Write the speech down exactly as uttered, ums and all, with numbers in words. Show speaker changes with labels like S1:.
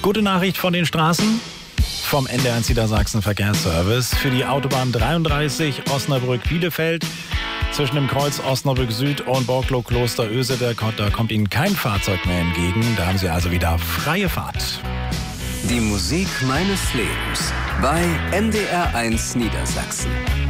S1: Gute Nachricht von den Straßen. Vom N D R eins Niedersachsen Verkehrsservice für die Autobahn dreiunddreißig Osnabrück-Bielefeld zwischen dem Kreuz Osnabrück Süd und Borklow-Kloster-Öse. Da kommt Ihnen kein Fahrzeug mehr entgegen. Da haben Sie also wieder freie Fahrt.
S2: Die Musik meines Lebens bei N D R eins Niedersachsen.